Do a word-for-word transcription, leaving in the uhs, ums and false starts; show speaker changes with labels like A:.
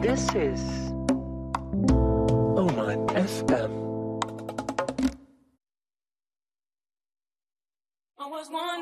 A: This is Oman F M.
B: I was one